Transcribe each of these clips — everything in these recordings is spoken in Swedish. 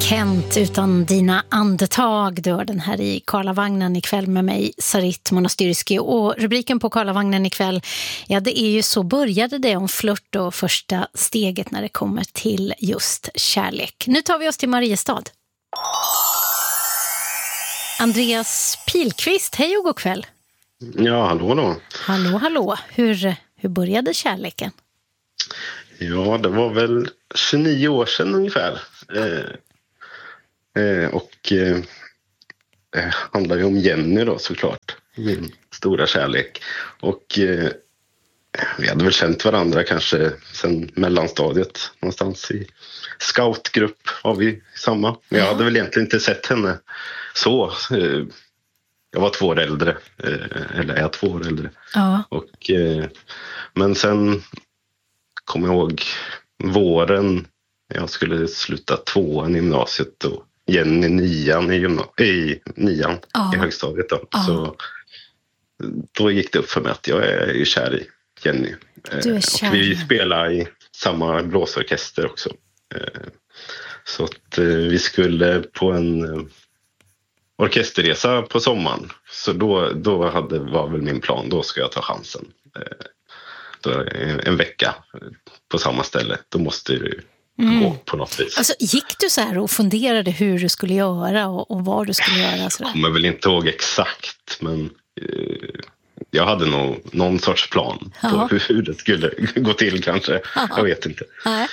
Kent utan dina andetag. Du har den här i Karlavagnen ikväll med mig, Sarit Monastyrski. Och rubriken på Karlavagnen ikväll, ja, det är ju så började det om flört och första steget när det kommer till just kärlek. Nu tar vi oss till Mariestad. Andreas Pilqvist, hej och god kväll. Ja, hallå då. Hallå. Hur började kärleken? Ja, det var väl 29 år sedan ungefär. Det handlar ju om Jenny då såklart. Min stora kärlek. Och vi hade väl känt varandra kanske sedan mellanstadiet. Någonstans i scoutgrupp var vi samma. Men jag hade väl egentligen inte sett henne så. Jag var 2 år äldre. Eller är 2 år äldre. Ja. Och, men sen kommer jag ihåg våren. Jag skulle sluta 2:an i gymnasiet och Jenny 9:an i 9:an i högstadiet då. Så då gick det upp för mig att jag är ju kär i Jenny. Du är kär. Och vi spelar i samma blåsorkester också. Så att vi skulle på en orkesterresa på sommaren. Så då var väl min plan, då ska jag ta chansen. Då en vecka på samma ställe, då måste du gå på något vis. Alltså, gick du så här och funderade hur du skulle göra och vad du skulle göra? Jag kommer väl inte ihåg exakt, men jag hade nog någon sorts plan på hur det skulle gå till kanske. Jag vet inte.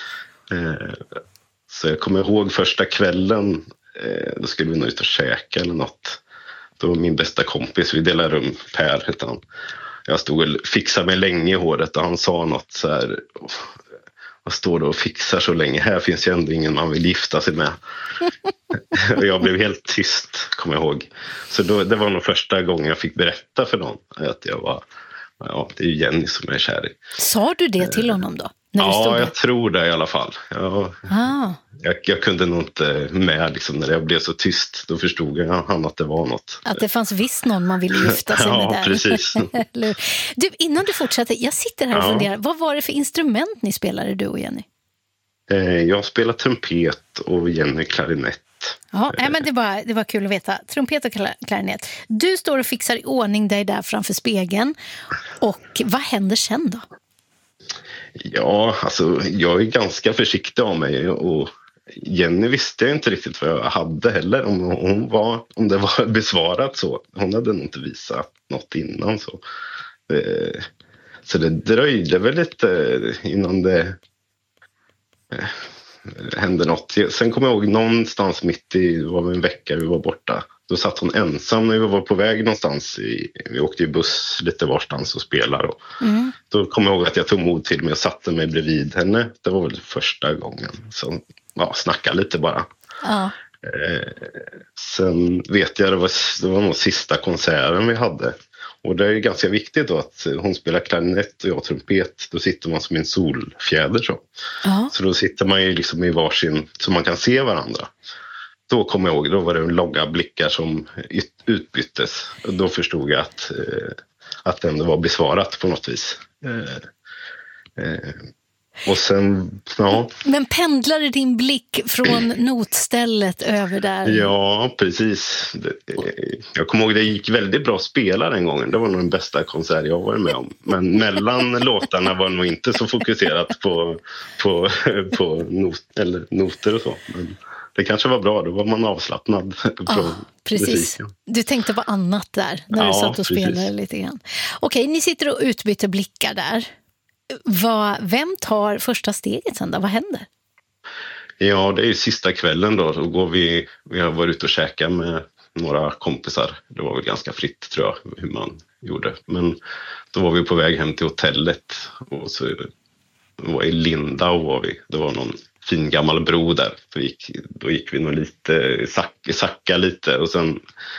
Så jag kommer ihåg första kvällen, då skulle vi nog ut och käka eller något. Då var min bästa kompis, vi delade rum, Per hette han. Jag stod och fixade mig länge i håret och han sa något så här: vad står du och fixar så länge? Här finns ju ändå ingen man vill gifta sig med. Och jag blev helt tyst, kommer jag ihåg. Så det var nog första gången jag fick berätta för någon att jag var, ja, det är ju Jenny som jag är kär i. Sa du det till honom då? Ja, jag tror det i alla fall. Jag kunde nog inte med liksom, när jag blev så tyst. Då förstod han att det var något. Att det fanns visst någon man ville gifta sig med där. Ja, precis. Du, innan du fortsätter, jag sitter här och funderar. Vad var det för instrument ni spelade, du och Jenny? Jag spelar trumpet och Jenny klarinett. Ja, men det var kul att veta. Trumpet och klarinett. Du står och fixar i ordning dig där framför spegeln. Och vad händer sen då? Ja, alltså jag är ganska försiktig av mig och Jenny visste inte riktigt vad jag hade heller, om det var besvarat så. Hon hade nog inte visat något innan så. Så det dröjde väl lite innan det hände något. Sen kommer jag ihåg någonstans mitt i, det var en vecka vi var borta. Då satt hon ensam när vi var på väg någonstans. Vi åkte i buss lite varstans och spelade. Då kom jag ihåg att jag tog mod till mig och satte mig bredvid henne. Det var väl första gången. Så snacka lite bara. Sen vet jag, det var nog sista konserten vi hade. Och det är ju ganska viktigt då att hon spelar klarinett och jag trumpet. Då sitter man som en solfjäder så. Så då sitter man ju liksom i varsin, så man kan se varandra. Då kommer jag ihåg, då var det långa blickar som utbyttes. Och då förstod jag att den var besvarat på något vis. Och sen, Men pendlade din blick från notstället över där? Ja, precis. Jag kommer ihåg, det gick väldigt bra att spela den gången. Det var nog den bästa konsert jag varit med om. Men mellan låtarna var nog inte så fokuserat på noter och så. Men det kanske var bra, då var man avslappnad. Precis. Musiken. Du tänkte på annat där när du satt och spelade lite grann. Okej, ni sitter och utbyter blickar där. Vem tar första steget sen då? Vad händer? Ja, det är ju sista kvällen då. Då går vi har varit ute och käkat med några kompisar. Det var väl ganska fritt tror jag hur man gjorde. Men då var vi på väg hem till hotellet. Och så var i Lindau var vi. Det var någon fin gammal bro där. Då gick vi nog lite, sacka lite. Och sen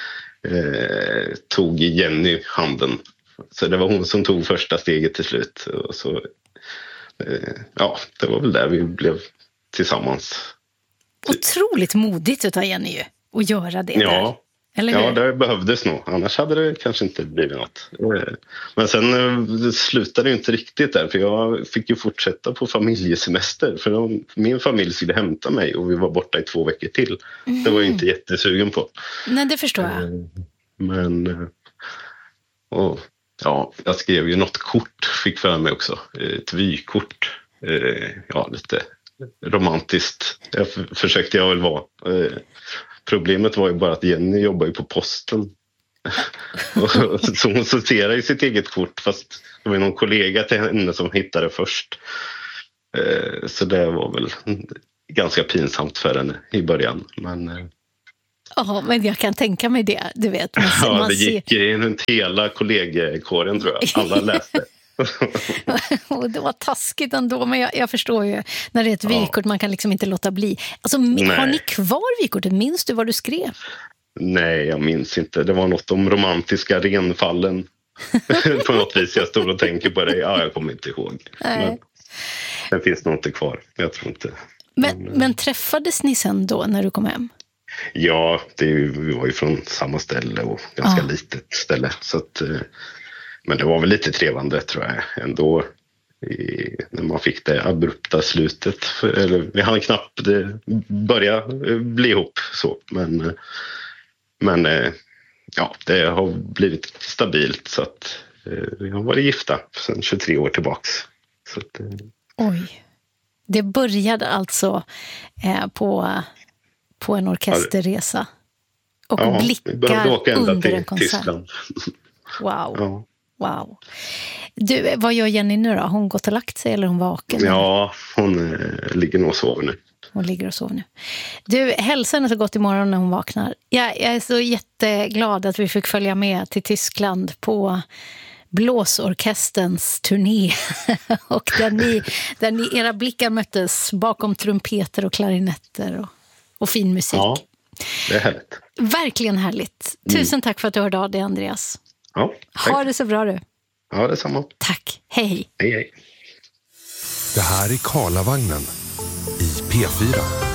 tog Jenny handen. Så det var hon som tog första steget till slut. Och så, det var väl där vi blev tillsammans. Otroligt modigt utav Jenny ju, att göra det där. Eller hur? Ja, det behövdes nog. Annars hade det kanske inte blivit något. Men sen slutade det inte riktigt där. För jag fick ju fortsätta på familjesemester. För min familj skulle hämta mig och vi var borta i 2 veckor till. Det var jag inte jättesugen på. Nej, det förstår jag. Men... Och, ja, jag skrev ju något kort, fick för mig också. Ett vykort. Ja, lite romantiskt. Försökte jag väl vara. Problemet var ju bara att Jenny jobbar ju på posten. Så hon sorterar i sitt eget kort, fast det var någon kollega till henne som hittade först. Så det var väl ganska pinsamt för henne i början. Men... Ja, men jag kan tänka mig det, du vet. Ja, det gick runt hela kollegekåren, tror jag. Alla läste. Och det var taskigt ändå, men jag förstår ju när det är ett vykort, man kan liksom inte låta bli. Alltså, har ni kvar vykortet? Minns du vad du skrev? Nej, jag minns inte. Det var något om romantiska renfallen. På något vis, jag stod och tänker på det. Ja, jag kommer inte ihåg. Men den finns nog inte kvar, jag tror inte. Men träffades ni sen då när du kom hem? Ja, vi var ju från samma ställe och ganska litet ställe. Så att, men det var väl lite trevande, tror jag, ändå. När man fick det abrupta slutet. Eller vi hann knappt börja bli ihop så. Men ja, det har blivit stabilt, så att vi har varit gifta sedan 23 år tillbaks. Så att, Oj. Det började alltså på en orkesterresa. Och blickar under en konsert. Tyskland. Wow. Ja. Wow. Du, vad gör Jenny nu då? Har hon gått och lagt sig eller är hon vaken? Ja, hon ligger nog och sover nu. Hon ligger och sover nu. Du, hälsa henne så gott imorgon när hon vaknar. Jag är så jätteglad att vi fick följa med till Tyskland på blåsorkesterns turné. Och där ni era blickar möttes bakom trumpeter och klarinetter och fin musik. Ja, det är härligt. Verkligen härligt. Tusen tack för att du hörde av dig, Andreas. Ja, tack. Ha det så bra du. Ja, det är samma. Tack. Hej. Hej, hej. Det här är Karlavagnen i P4.